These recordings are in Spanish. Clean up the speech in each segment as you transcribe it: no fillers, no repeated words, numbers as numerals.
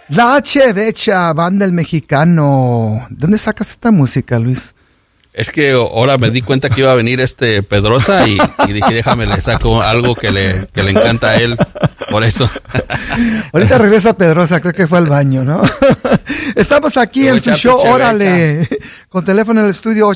La Chevecha, banda El Mexicano. ¿Dónde sacas esta música, Luis? Es que ahora me di cuenta que iba a venir Pedrosa y dije, déjame, le saco algo que le encanta a él, por eso. Ahorita regresa Pedrosa, creo que fue al baño, ¿no? Estamos aquí en su show, órale, con teléfono en el estudio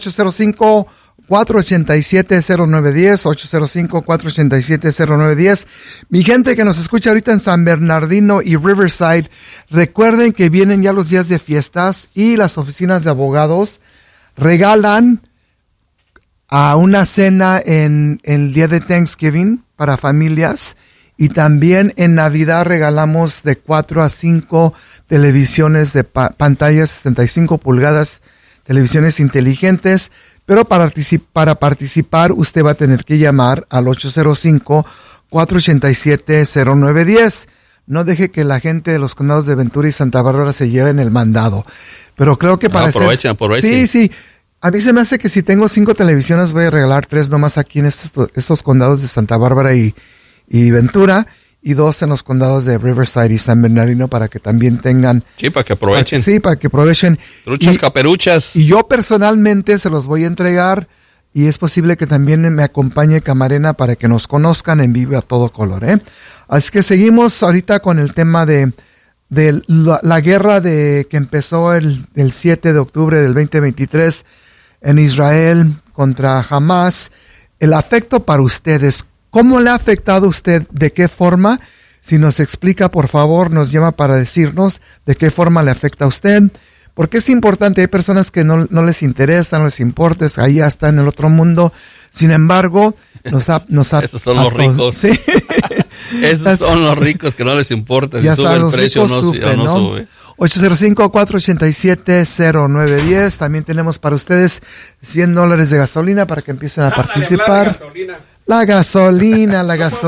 805-487-0910, 805-487-0910. Mi gente que nos escucha ahorita en San Bernardino y Riverside, recuerden que vienen ya los días de fiestas y las oficinas de abogados regalan a una cena en el día de Thanksgiving para familias, y también en Navidad regalamos de 4 a 5 televisiones de pantallas 65 pulgadas, televisiones inteligentes, pero para participar usted va a tener que llamar al 805-487-0910. No deje que la gente de los condados de Ventura y Santa Bárbara se lleven el mandado. Pero creo que para aprovechen. Sí. A mí se me hace que si tengo 5 televisiones voy a regalar 3 nomás aquí en estos condados de Santa Bárbara y Ventura, y 2 en los condados de Riverside y San Bernardino para que también tengan. Sí, para que aprovechen. Para que aprovechen. Truchas, caperuchas. Y yo personalmente se los voy a entregar, y es posible que también me acompañe Camarena para que nos conozcan en vivo a todo color, ¿eh? Así que seguimos ahorita con el tema de la guerra que empezó el 7 de octubre del 2023 en Israel contra Hamas. El afecto para ustedes, ¿cómo le ha afectado a usted? ¿De qué forma? Si nos explica, por favor, nos llama para decirnos de qué forma le afecta a usted. Porque es importante, hay personas que no les interesa, no les importa, ahí ya está en el otro mundo. Sin embargo, nos ha Estos son los ricos. Sí. Esos son los ricos que no les importa si sube el precio o no sube. 805-487-0910. También tenemos para ustedes $100 de gasolina para que empiecen a participar. La gasolina.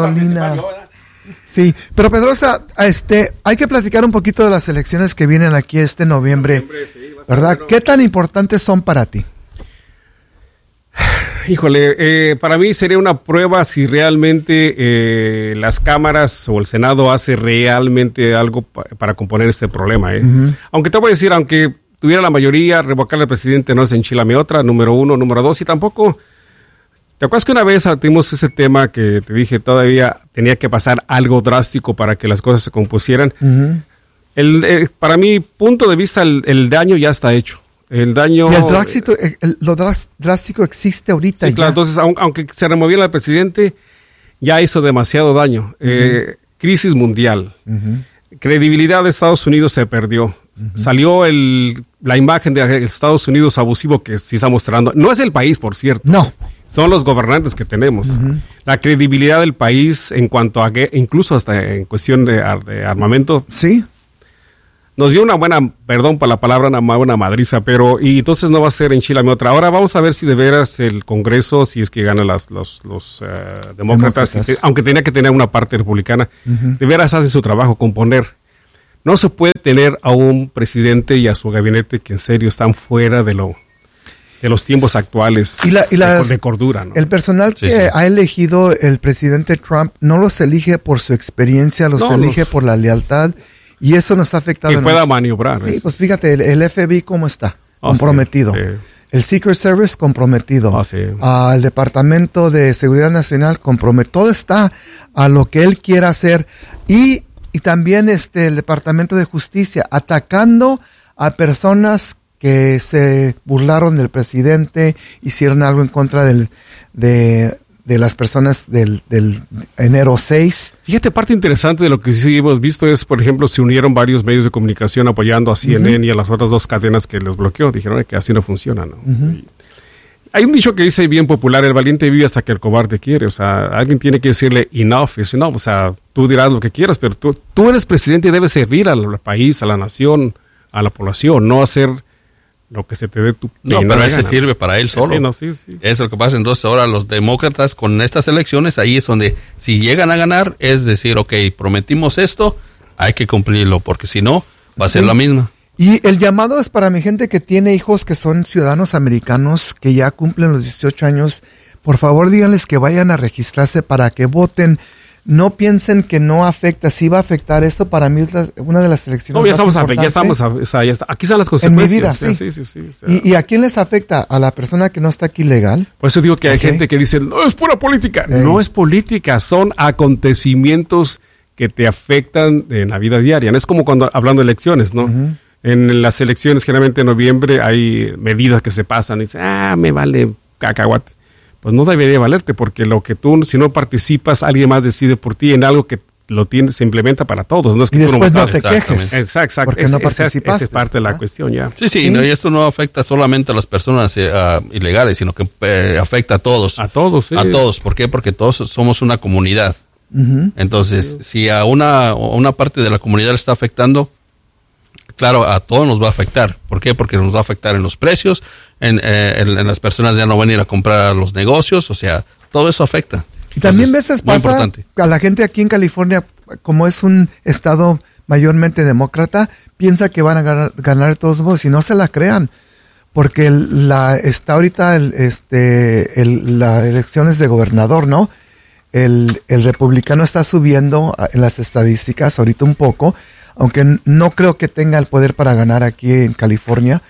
Sí, pero Pedrosa, hay que platicar un poquito de las elecciones que vienen aquí este noviembre, ¿verdad? ¿Qué tan importantes son para ti? Híjole, para mí sería una prueba si realmente las cámaras o el Senado hace realmente algo para componer este problema. Uh-huh. Aunque te voy a decir, aunque tuviera la mayoría, revocarle al presidente no es enchilame otra, número 1, número 2, y tampoco... ¿Te acuerdas que una vez tuvimos ese tema que te dije todavía tenía que pasar algo drástico para que las cosas se compusieran? Uh-huh. Para mi punto de vista, el daño ya está hecho. El daño... Y lo drástico existe ahorita. Sí, ya. Claro, entonces, aunque se removiera el presidente, ya hizo demasiado daño. Uh-huh. Crisis mundial. Uh-huh. Credibilidad de Estados Unidos se perdió. Uh-huh. Salió la imagen de Estados Unidos abusivo que se está mostrando. No es el país, por cierto. No. Son los gobernantes que tenemos. Uh-huh. La credibilidad del país en cuanto a incluso hasta en cuestión de armamento. Sí. Nos dio una buena, perdón por la palabra, una buena madriza, y entonces no va a ser enchilame otra. Ahora vamos a ver si de veras el Congreso, si es que ganan los demócratas, aunque tenía que tener una parte republicana, uh-huh, de veras hace su trabajo, componer. No se puede tener a un presidente y a su gabinete que en serio están fuera de los tiempos actuales de cordura, ¿no? El personal que ha elegido el presidente Trump no los elige por su experiencia, los elige por la lealtad, y eso nos ha afectado. Que pueda maniobrar. Sí, pues fíjate, el FBI cómo está, comprometido. Sí. El Secret Service comprometido. El Departamento de Seguridad Nacional comprometido. Todo está a lo que él quiera hacer. Y también el Departamento de Justicia atacando a personas que se burlaron del presidente, hicieron algo en contra de las personas del enero 6. Fíjate, parte interesante de lo que sí hemos visto es, por ejemplo, se unieron varios medios de comunicación apoyando a CNN, uh-huh, y a las otras 2 cadenas que les bloqueó. Dijeron que así no funciona, ¿no? Uh-huh. Hay un dicho que dice bien popular: el valiente vive hasta que el cobarde quiere. O sea, alguien tiene que decirle enough is enough. O sea, tú dirás lo que quieras, pero tú eres presidente y debes servir al país, a la nación, a la población, no hacer lo que se te dé tu No, pero él se sirve para él solo. Sí. Eso es lo que pasa. Entonces ahora los demócratas con estas elecciones, ahí es donde si llegan a ganar, es decir, ok, prometimos esto, hay que cumplirlo, porque si no, va a ser la misma. Y el llamado es para mi gente que tiene hijos que son ciudadanos americanos, que ya cumplen los 18 años. Por favor, díganles que vayan a registrarse para que voten. no piensen que no afecta, sí va a afectar. Esto para mí es una de las elecciones no, ya más estamos, importantes. aquí están las consecuencias. En mi vida, sí. Sí. ¿Y a quién les afecta? ¿A la persona que no está aquí legal? Por eso digo que hay gente que dice, no, es pura política. No es política, son acontecimientos que te afectan en la vida diaria. No es como cuando hablando de elecciones, ¿no? Uh-huh. En las elecciones, generalmente en noviembre, hay medidas que se pasan y dicen, me vale cacahuate. Pues no debería valerte, porque lo que tú, si no participas, alguien más decide por ti en algo que se implementa para todos. No es que y tú después no te quejes. Exacto. Porque no participaste. Esa es parte de la cuestión, ya. Sí. No, y esto no afecta solamente a las personas ilegales, sino que afecta a todos. A todos, sí. A todos. ¿Por qué? Porque todos somos una comunidad. Uh-huh. Entonces, si a una parte de la comunidad le está afectando, claro, a todos nos va a afectar. ¿Por qué? Porque nos va a afectar en los precios, en las personas ya no van a ir a comprar a los negocios, o sea, todo eso afecta. Y también veces pasa a la gente aquí en California, como es un estado mayormente demócrata, piensa que van a ganar de todos modos y no se la crean. Porque está ahorita las elecciones de gobernador, ¿no? El republicano está subiendo en las estadísticas ahorita un poco, aunque no creo que tenga el poder para ganar aquí en California.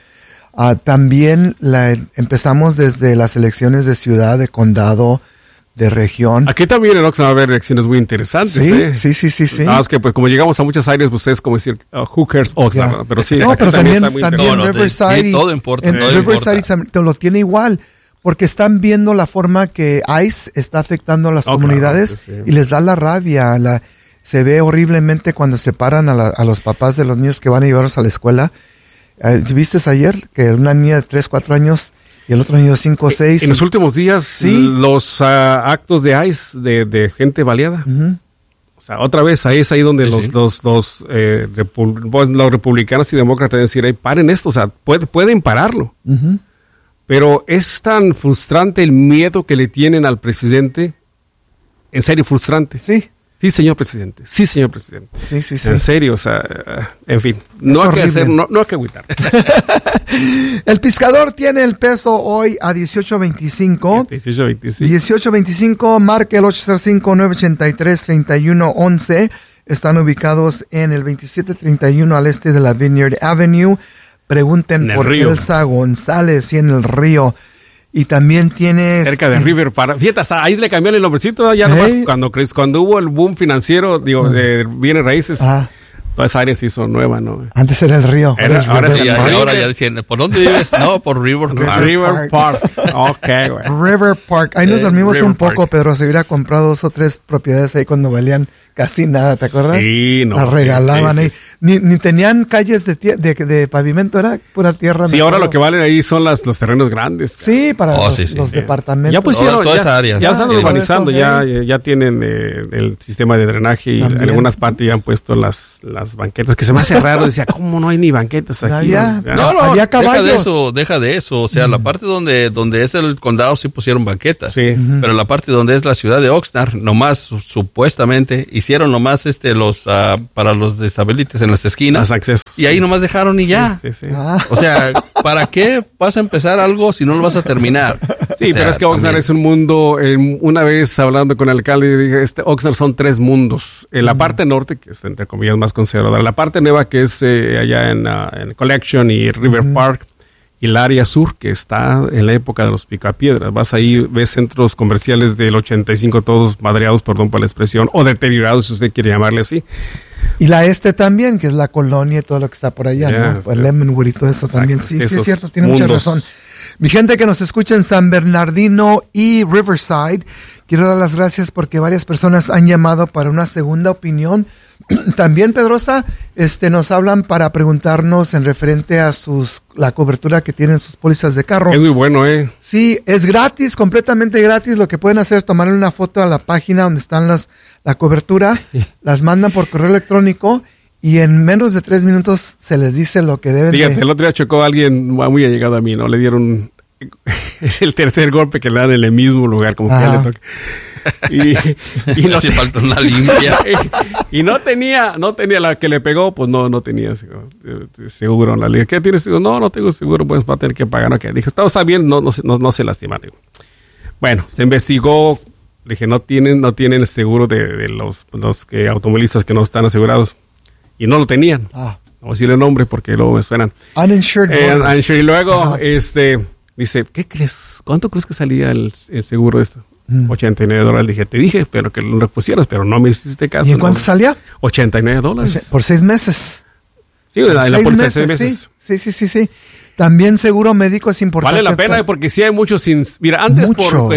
También empezamos desde las elecciones de ciudad, de condado, de región. Aquí también en Oxnard va a haber elecciones muy interesantes. Sí. Nada más que pues como llegamos a muchas áreas, pues es como decir, who cares Oxnard, yeah. Pero sí. No, pero también Riverside, todo importa. Riverside te lo tiene igual. Porque están viendo la forma que ICE está afectando a las comunidades, claro, sí. Y les da la rabia. Se ve horriblemente cuando separan a los papás de los niños que van a llevarlos a la escuela. ¿Viste ayer que una niña de 3, 4 años y el otro niño de 5 o 6? En los últimos días, ¿sí? Los actos de ICE de gente baleada. Uh-huh. O sea, otra vez, ahí es ahí donde los republicanos y demócratas deben decir, paren esto, o sea, pueden pararlo. Uh-huh. Pero es tan frustrante el miedo que le tienen al presidente. En serio, frustrante. Sí. Sí, señor presidente. Sí. En serio, o sea, en fin. No hay que hacer, no hay que agüitar. El pescador tiene el peso hoy a 18.25. 18.25, marque el 805-983-3111. Están ubicados en el 2731 al este de la Vineyard Avenue. Pregunten por Elsa González y en el río. Y también tienes... cerca de River Park. Fíjate, hasta ahí le cambiaron el nombrecito. Ya nomás cuando hubo el boom financiero, de bienes raíces, toda esa área se hizo nueva, ¿no? Antes era el río. Ahora ya decían, ¿por dónde vives? No, por River Park. River Park. Ok, güey. River Park. Ahí nos dormimos un poco, Pedro. Se hubiera comprado 2 o 3 propiedades ahí cuando valían casi nada, ¿te acuerdas? Sí, no. Las regalaban ahí. Ni tenían calles de pavimento, era pura tierra. Sí, ahora lo que valen ahí son los terrenos grandes. Sí, para los departamentos. Ya pusieron, toda esa área. Ya están urbanizando, ya tienen el sistema de drenaje y en algunas partes ya han puesto las banquetas, que se me hace raro. Decía, ¿cómo no hay ni banquetas aquí? No, había caballos. Deja de eso. O sea, la parte donde es el condado sí pusieron banquetas. Sí. Pero la parte donde es la ciudad de Oxnard, nomás supuestamente hicieron nomás para los disabilities en las esquinas. Los accesos. Y ahí nomás dejaron y ya. Sí. O sea, ¿para qué vas a empezar algo si no lo vas a terminar? Sí, pero es que Oxnard es un mundo. Una vez hablando con el alcalde, dije, Oxnard son 3 mundos. La parte norte, que es entre comillas más conservadora. La parte nueva, que es allá en Collection y River Park. Y el área sur, que está en la época de los picapiedras. Vas ahí, ves centros comerciales del 85, todos madreados, perdón por la expresión, o deteriorados, si usted quiere llamarle así. Y la también, que es la colonia y todo lo que está por allá, ¿no? El Lemonwood y todo eso también. Sí, es cierto, tiene mucha razón. Mi gente que nos escucha en San Bernardino y Riverside, quiero dar las gracias porque varias personas han llamado para una segunda opinión. También, Pedrosa, nos hablan para preguntarnos en referente a la cobertura que tienen sus pólizas de carro. Es muy bueno, ¿eh? Sí, es gratis, completamente gratis. Lo que pueden hacer es tomarle una foto a la página donde están la cobertura, las mandan por correo electrónico y en menos de 3 minutos se les dice lo que deben. Fíjate, el otro día chocó a alguien muy allegado a mí, ¿no? Le dieron el tercer golpe que le dan en el mismo lugar, como que ya le toca. Y no hace falta una limpia. Y no tenía la que le pegó, pues no tenía seguro. Le dije, ¿qué tienes? No tengo seguro, pues va a tener que pagar. Okay. Dijo, está bien, no se lastimaron. Bueno, se investigó Le dije, no tienen el seguro de los automovilistas que no están asegurados. Y no lo tenían. No voy a decirle el nombre porque luego me suenan. Uninsured. Y luego, dice, ¿qué crees? ¿Cuánto crees que salía el seguro de esto? $89. Dije, te dije, pero que lo repusieras, pero no me hiciste caso. ¿Y en cuánto salía? $89. Por 6 meses. Sí, la póliza de 6 meses. Sí. También seguro médico es importante. Vale la pena porque sí hay muchos. Mira, antes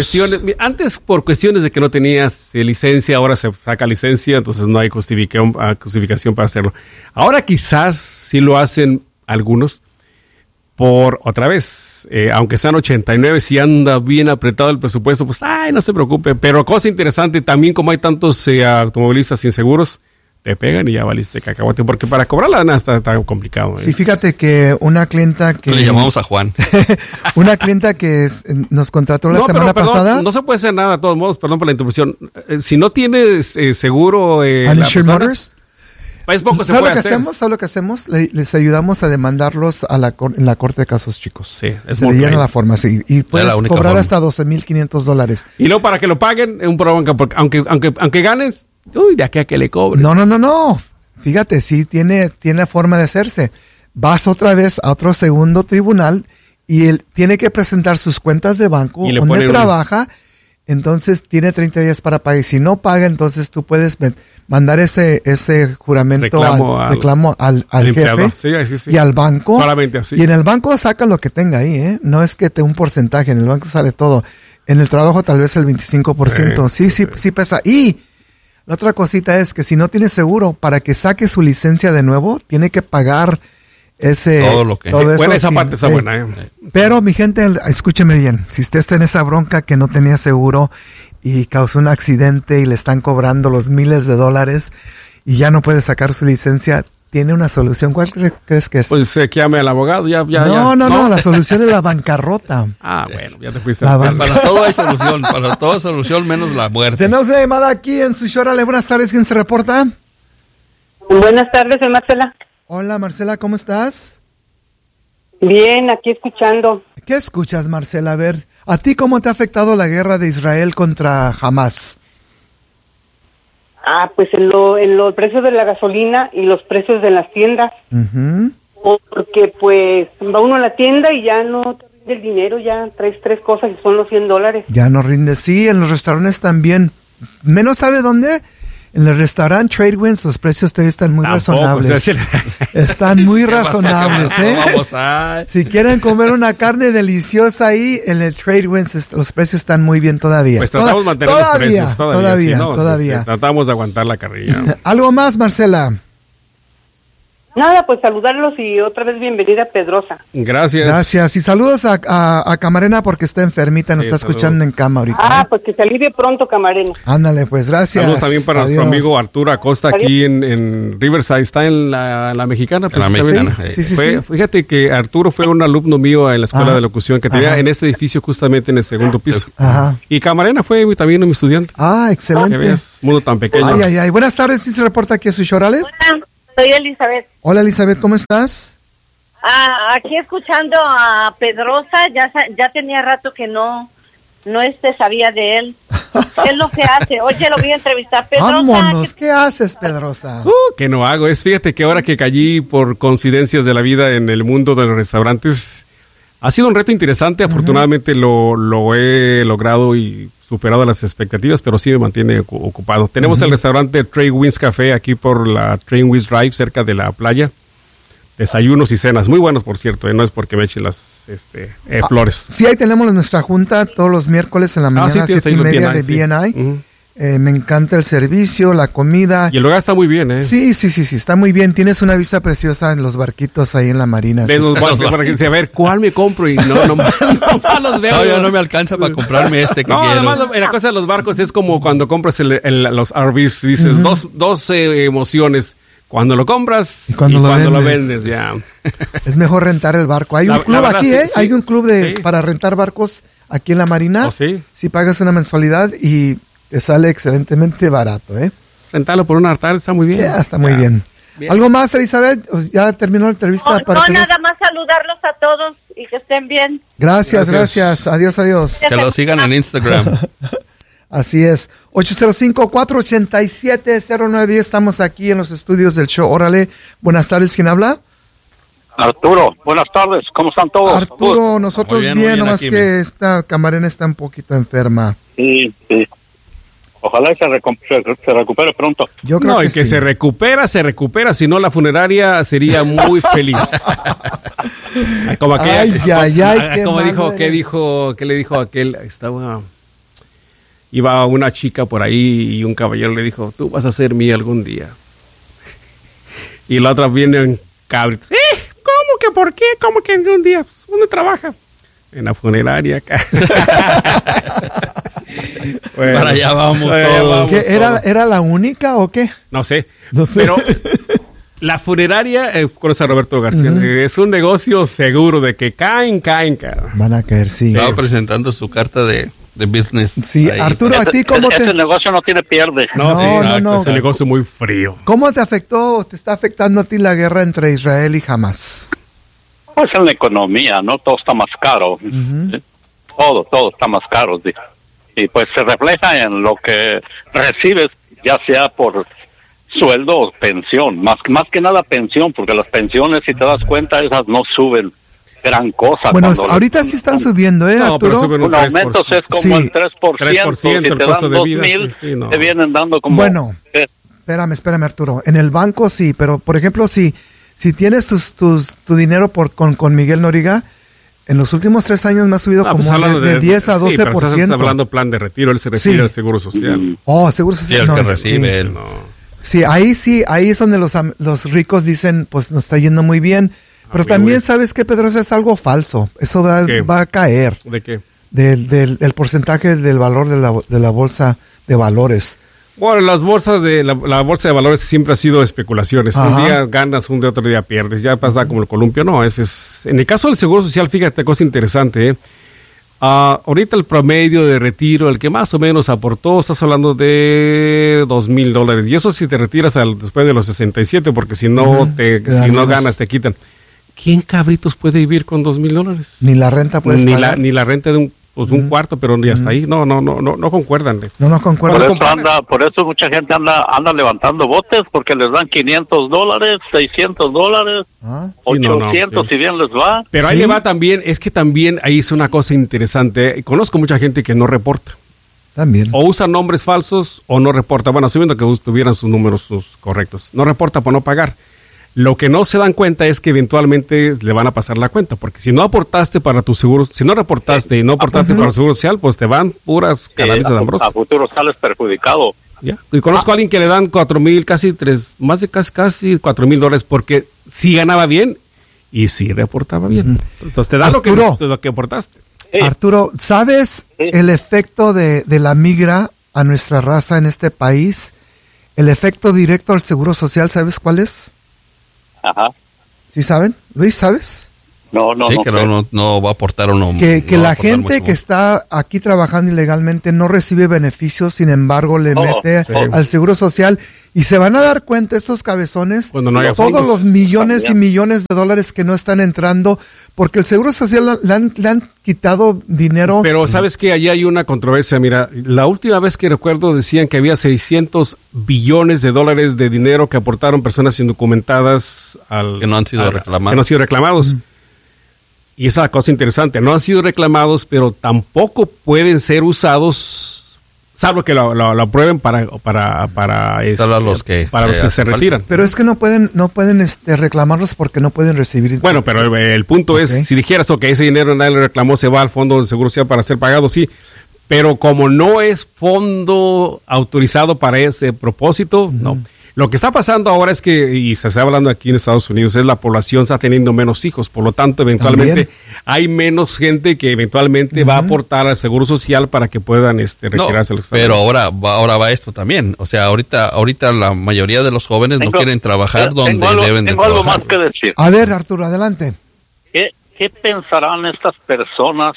por cuestiones de que no tenías licencia, ahora se saca licencia, entonces no hay justificación para hacerlo. Ahora quizás sí lo hacen algunos por otra vez. Aunque sean 89, si anda bien apretado el presupuesto, pues no se preocupe. Pero cosa interesante, también como hay tantos automovilistas inseguros, te pegan y ya valiste cacahuate, porque para cobrar la lana está complicado. Sí, fíjate que una clienta que... Le llamamos a Juan. Una clienta que nos contrató la semana pasada. No se puede hacer nada, de todos modos, perdón por la interrupción. Si no tienes seguro... Uninsured Motors. Es poco se puede hacer. ¿Sabes lo que hacemos? Les ayudamos a demandarlos en la Corte de Casos Chicos. Sí, se le llena la forma, sí. Y puedes cobrar forma. hasta $12,500. Y luego para que lo paguen, es un problema, porque aunque ganes, de aquí a que le cobren. No. Fíjate, sí tiene forma de hacerse. Vas otra vez a otro segundo tribunal y él tiene que presentar sus cuentas de banco, donde trabaja. Entonces tiene 30 días para pagar. Si no paga, entonces tú puedes mandar ese juramento, reclamo al jefe sí. Y al banco. Claramente así. Y en el banco sacan lo que tenga ahí, ¿eh? No es que te un porcentaje, en el banco sale todo. En el trabajo tal vez el 25%. Sí pesa. Y la otra cosita es que si no tiene seguro, para que saque su licencia de nuevo, tiene que pagar todo lo que... todo eso. Bueno, esa parte está buena. Pero mi gente, escúcheme bien, si usted está en esa bronca que no tenía seguro y causó un accidente y le están cobrando los miles de dólares y ya no puede sacar su licencia, tiene una solución. ¿Cuál crees que es? Pues que llame al abogado, No, la solución es la bancarrota. Bueno, ya te fuiste. Para todo hay solución, para todo solución menos la muerte. Tenemos una llamada aquí en su show. Buenas tardes, ¿quién se reporta? Buenas tardes, soy Marcela. Hola, Marcela, ¿cómo estás? Bien, aquí escuchando. ¿Qué escuchas, Marcela? A ver, ¿a ti cómo te ha afectado la guerra de Israel contra Hamas? Pues en los precios de la gasolina y los precios de las tiendas. Porque pues va uno a la tienda y ya no te rinde el dinero, ya traes 3 cosas y son los $100. Ya no rinde, sí, en los restaurantes también. Menos sabe dónde. En el restaurante Tradewinds los precios todavía están muy razonables. Están muy razonables, Si quieren comer una carne deliciosa ahí, en el Tradewinds los precios están muy bien todavía. Pues tratamos de mantener los precios todavía. Tratamos de aguantar la carrilla. ¿Algo más, Marcela? Nada, pues saludarlos y otra vez bienvenida a Pedrosa. Gracias. Y saludos a Camarena porque está enfermita, nos está escuchando en cama ahorita. Pues que se alivie pronto, Camarena. Ándale, pues gracias. Saludos también para nuestro amigo Arturo Acosta aquí en Riverside, está en la Mexicana. En la Mexicana. Sí. Fíjate que Arturo fue un alumno mío en la escuela de locución que tenía en este edificio justamente en el segundo piso. Y Camarena fue también mi estudiante. Excelente. Que veas, mundo tan pequeño. Ay. Buenas tardes, ¿sí se reporta aquí a su Chorale? Hola, soy Elizabeth. Hola, Elizabeth, ¿cómo estás? Aquí escuchando a Pedrosa, ya tenía rato que no sabía de él. ¿Qué es lo que hace? Oye, lo voy a entrevistar. Pedrosa. Vámonos, ¿qué haces, Pedrosa? Que no hago. Fíjate que ahora que caí por coincidencias de la vida en el mundo de los restaurantes, ha sido un reto interesante. Afortunadamente lo he logrado y superado las expectativas, pero sí me mantiene ocupado. Tenemos el restaurante Tradewinds Café aquí por la Tradewinds Drive, cerca de la playa. Desayunos y cenas, muy buenos, por cierto, no es porque me echen las flores. Sí, ahí tenemos nuestra junta todos los miércoles en la mañana, 7:30 de BNI. Me encanta el servicio, la comida. Y el lugar está muy bien, ¿eh? Sí, está muy bien. Tienes una vista preciosa en los barquitos ahí en la marina. De los barcos, para que a ver cuál me compro y no los veo. Ya no me alcanza para comprarme que quiero. La cosa de los barcos es como cuando compras los RVs, dices dos emociones. Cuando lo compras y cuando lo vendes, ya. Es mejor rentar el barco. Hay un club aquí, ¿eh? Hay un club para rentar barcos aquí en la marina. Si pagas una mensualidad y te sale excelentemente barato, ¿eh? Rentarlo por una tarde está muy bien. Está muy bien. ¿Algo más, Elizabeth? ¿Ya terminó la entrevista? Nada más saludarlos a todos y que estén bien. Gracias. Adiós. Que lo sigan en Instagram. Así es. 805-487-0910. Estamos aquí en los estudios del show. Órale. Buenas tardes. ¿Quién habla? Arturo, buenas tardes. ¿Cómo están todos? Nosotros muy bien, nomás aquí, que esta camarena está un poquito enferma. Sí. Ojalá se recupere pronto. Yo creo No, que y que sí. se recupera, si no la funeraria sería muy feliz. Como aquella, como dijo, ¿qué le dijo aquel? Iba una chica por ahí y un caballero le dijo, tú vas a ser mía algún día. Y la otra viene en cabrito. ¿Cómo que por qué? ¿Cómo que algún día? Pues, ¿dónde trabaja? En la funeraria acá. Bueno, para allá vamos todos. ¿Qué, ¿Era la única o qué? No sé. No sé. Pero la funeraria, conoce a Roberto García, es un negocio seguro de que caen. Van a caer, sí. Estaba presentando su carta de business. Sí, ahí. Arturo, ¿a ti cómo te...? Ese negocio no tiene pierde. No. Es un negocio muy frío. ¿Cómo te afectó o te está afectando a ti la guerra entre Israel y Hamas? Pues en la economía, ¿no? Todo está más caro. ¿Sí? Todo está más caro. ¿Sí? Y pues se refleja en lo que recibes, ya sea por sueldo o pensión. Más que nada pensión, porque las pensiones, si te das cuenta, esas no suben gran cosa. Bueno, ahorita sí están subiendo, No, Arturo? pero suben un aumento es como Sí. el 3%, si el te costo dan de vida, 2,000, sí, no. te vienen dando como... Bueno. Espérame, Arturo. En el banco sí, pero por ejemplo, si tienes tu dinero con Miguel Noriga, en los últimos 3 años me ha subido como de 10 a 12%. Sí, pero estás hablando plan de retiro, él se refiere al Seguro Social. Oh, seguro Sí, social. el No, que recibe él. Sí, ahí es donde los ricos dicen, pues nos está yendo muy bien. Pero muy también, bien. ¿sabes qué, Pedro? Eso es algo falso. Eso va a caer ¿De qué? del porcentaje del valor de la bolsa de valores. Bueno, las bolsas la bolsa de valores siempre ha sido especulaciones. Ajá. Un día ganas, un día otro día pierdes. Ya pasa como el columpio. No, en el caso del Seguro Social, fíjate, cosa interesante, ahorita el promedio de retiro, el que más o menos aportó, estás hablando de $2,000. Y eso si te retiras después de los 67, porque si no ganas, te quitan. ¿Quién cabritos puede vivir con $2,000? Ni la renta puedes pagar. Ni la renta de un cuarto, pero ya hasta ahí. No concuerdan. No concuerdo. Por eso mucha gente anda levantando botes, porque les dan $500, $600, Ah, $800, sí. si bien les va. Pero ahí le va también, es que también ahí es una cosa interesante. Conozco mucha gente que no reporta. también. O usa nombres falsos o no reporta. Bueno, asumiendo que tuvieran sus números correctos. No reporta por no pagar. Lo que no se dan cuenta es que eventualmente le van a pasar la cuenta, porque si no aportaste para tu seguro, si no reportaste y no aportaste para el seguro social, pues te van puras canalizas de ambroso. A futuro sales perjudicado. ¿Ya? Y conozco a alguien que le dan $4,000, casi $4,000, porque sí ganaba bien y sí reportaba bien. Entonces te dan lo que aportaste. Sí. Arturo, ¿sabes el efecto de la migra a nuestra raza en este país? El efecto directo al seguro social, ¿sabes cuál es? Ajá. ¿Sí saben? Luis, ¿sabes? No. Sí, que no va a aportar uno. Que no va la a aportar gente mucho. que está aquí trabajando ilegalmente no recibe beneficios, sin embargo le mete al seguro social y se van a dar cuenta estos cabezones Cuando no haya todos fondos. los millones y millones de dólares que no están entrando porque el seguro social le han quitado dinero. Pero sabes que allí hay una controversia. Mira, la última vez que recuerdo decían que había $600 billones de dinero que aportaron personas indocumentadas Que no han sido reclamados. Que no han sido reclamados. Y esa es la cosa interesante. No han sido reclamados, pero tampoco pueden ser usados, salvo que lo aprueben para los que se retiran. Pero es que no pueden reclamarlos porque no pueden recibir. Bueno, pero el punto es, si dijeras, ok, ese dinero nadie lo reclamó, se va al fondo de seguro social para ser pagado, sí. Pero como no es fondo autorizado para ese propósito, no. Lo que está pasando ahora es que, y se está hablando aquí en Estados Unidos, es la población está teniendo menos hijos, por lo tanto, eventualmente hay menos gente que eventualmente va a aportar al seguro social para que puedan retirarse. No, pero ahora va esto también. O sea, ahorita la mayoría de los jóvenes no quieren trabajar donde deben de trabajar. Tengo algo más que decir. A ver, Arturo, adelante. ¿Qué pensarán estas personas?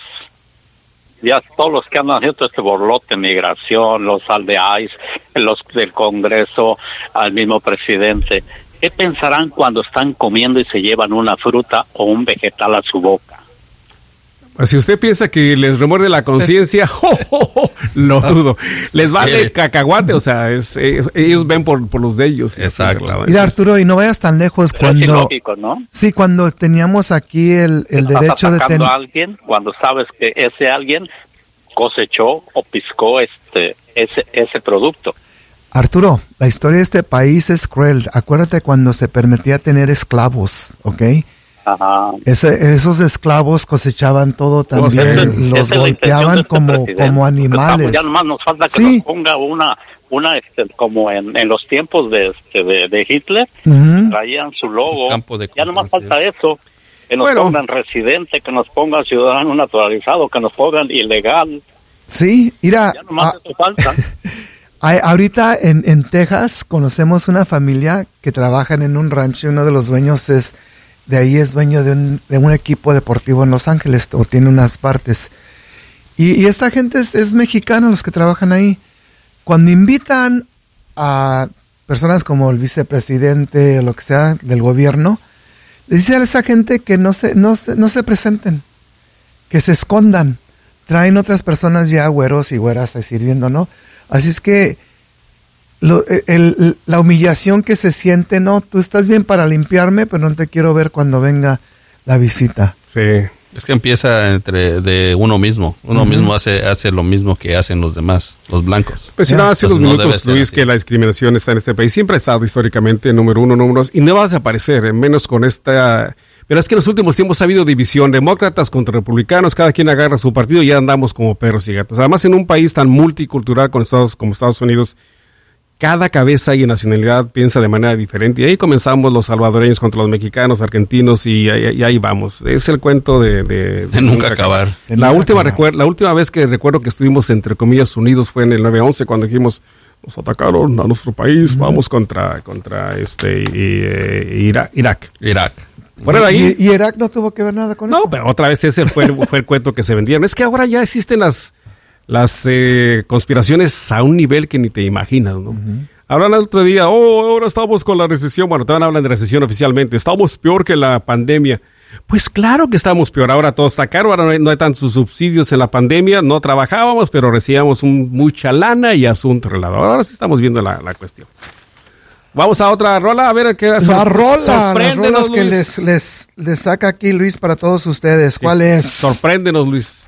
Ya todos los que andan haciendo este borlote, migración, los aldeáis, los del Congreso, al mismo presidente, ¿qué pensarán cuando están comiendo y se llevan una fruta o un vegetal a su boca? Si usted piensa que les remuerde la conciencia, Lo dudo. Les vale cacahuate, o sea, ellos ven por los de ellos. Exacto. Mira, Arturo, y no vayas tan lejos. Pero cuando es ilógico, ¿no? Sí, teníamos aquí el derecho de tener a alguien cuando sabes que ese alguien cosechó o piscó ese producto. Arturo, la historia de este país es cruel. Acuérdate cuando se permitía tener esclavos, ¿ok? Ajá. Esos esclavos cosechaban todo también, los golpeaban como animales. Ya nomás nos falta que nos ponga una como en los tiempos de Hitler, traían su logo. Ya nomás falta eso. Que nos pongan residente, que nos pongan ciudadano naturalizado, que nos pongan ilegal. Sí, mira. Ya nomás eso falta. Ahorita en Texas conocemos una familia que trabajan en un rancho. Uno de los dueños es dueño de un equipo deportivo en Los Ángeles, o tiene unas partes. Y esta gente es mexicana, los que trabajan ahí. Cuando invitan a personas como el vicepresidente o lo que sea del gobierno, le dice a esa gente que no se presenten, que se escondan. Traen otras personas ya güeros y güeras sirviendo, ¿no? Así es que la humillación que se siente, no, tú estás bien para limpiarme, pero no te quiero ver cuando venga la visita. Sí. Es que empieza de uno mismo. Uno mismo hace lo mismo que hacen los demás, los blancos. Pues nada, hace unos minutos, Luis, que la discriminación está en este país. Siempre ha estado históricamente número 1, número 2, y no va a desaparecer, menos con esta... Pero es que en los últimos tiempos ha habido división, demócratas contra republicanos, cada quien agarra su partido y ya andamos como perros y gatos. Además, en un país tan multicultural como Estados Unidos, cada cabeza y nacionalidad piensa de manera diferente. Y ahí comenzamos los salvadoreños contra los mexicanos, argentinos, y ahí vamos. Es el cuento de nunca acabar. La última vez que recuerdo que estuvimos, entre comillas, unidos fue en el 9/11, cuando dijimos, nos atacaron a nuestro país, vamos contra Irak. Bueno, ¿Y Irak no tuvo que ver nada con eso? No, pero otra vez ese fue el cuento que se vendieron. Es que ahora ya existen las conspiraciones a un nivel que ni te imaginas, ¿no? Hablan el otro día, ahora estamos con la recesión. Bueno, todavía hablan de recesión oficialmente. Estamos peor que la pandemia. Pues claro que estamos peor. Ahora todo está caro, ahora no hay tantos subsidios en la pandemia. No trabajábamos, pero recibíamos mucha lana y asunto relado. Ahora sí estamos viendo la cuestión. Vamos a otra rola, a ver qué las rolas que les saca aquí Luis para todos ustedes. ¿Cuál es? Sorpréndenos, Luis.